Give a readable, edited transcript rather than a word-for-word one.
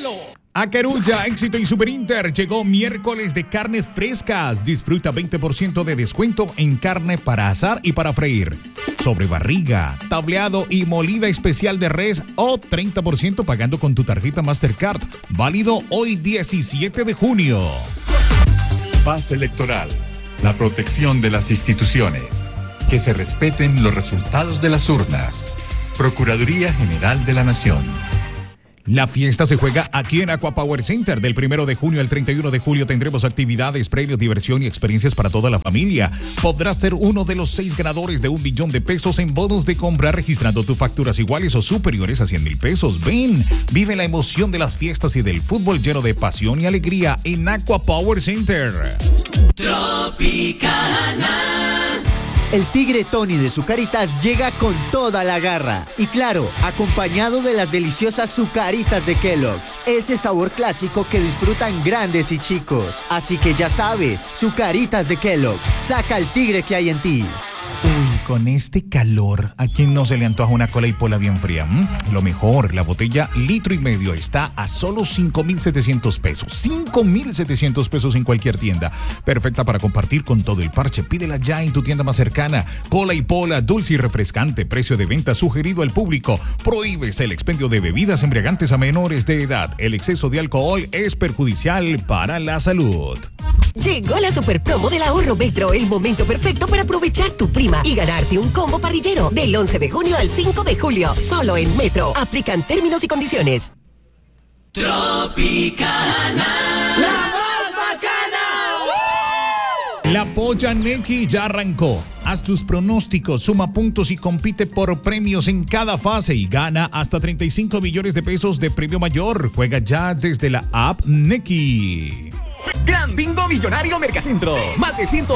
A Carulla, Éxito y Super Inter llegó miércoles de carnes frescas. Disfruta 20% de descuento en carne para asar y para freír. Sobre barriga, tableado y molida especial de res o 30% pagando con tu tarjeta Mastercard. Válido hoy 17 de junio. Paz electoral. La protección de las instituciones. Que se respeten los resultados de las urnas. Procuraduría General de la Nación. La fiesta se juega aquí en Aqua Power Center. Del 1 de junio al 31 de julio tendremos actividades, premios, diversión y experiencias para toda la familia. Podrás ser uno de los 6 ganadores de $1 millón en bonos de compra registrando tus facturas iguales o superiores a $100,000. Ven, vive la emoción de las fiestas y del fútbol lleno de pasión y alegría en Aqua Power Center. Tropicana. El tigre Tony de Zucaritas llega con toda la garra. Y claro, acompañado de las deliciosas Zucaritas de Kellogg's. Ese sabor clásico que disfrutan grandes y chicos. Así que ya sabes, Zucaritas de Kellogg's. Saca el tigre que hay en ti. Uy, con este calor, ¿a quién no se le antoja una cola y pola bien fría? Lo mejor, la botella 1,5 litros está a solo $5,700. $5,700 en cualquier tienda. Perfecta para compartir con todo el parche. Pídela ya en tu tienda más cercana. Cola y pola, dulce y refrescante. Precio de venta sugerido al público. Prohíbes el expendio de bebidas embriagantes a menores de edad. El exceso de alcohol es perjudicial para la salud. Llegó la super promo del ahorro Metro, el momento perfecto para aprovechar tu prima y ganarte un combo parrillero del 11 de junio al 5 de julio. Solo en Metro. Aplican términos y condiciones. Tropicana. La más bacana. La polla Neki ya arrancó. Haz tus pronósticos, suma puntos y compite por premios en cada fase y gana hasta $35 millones de premio mayor. Juega ya desde la app Neki. Gran Bingo Millonario Mercacentro. Más de